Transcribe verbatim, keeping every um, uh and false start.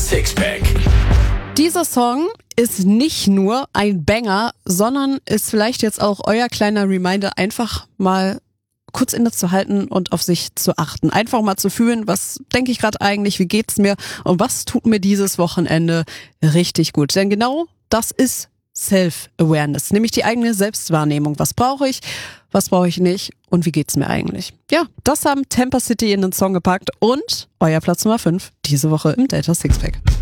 Sixpack. Dieser Song ist nicht nur ein Banger, sondern ist vielleicht jetzt auch euer kleiner Reminder, einfach mal kurz innezuhalten und auf sich zu achten. Einfach mal zu fühlen, was denke ich gerade eigentlich, wie geht's mir und was tut mir dieses Wochenende richtig gut. Denn genau das ist Self-Awareness, nämlich die eigene Selbstwahrnehmung. Was brauche ich, was brauche ich nicht und wie geht's mir eigentlich? Ja, das haben Temper City in den Song gepackt und euer Platz Nummer fünf diese Woche im Delta Sixpack.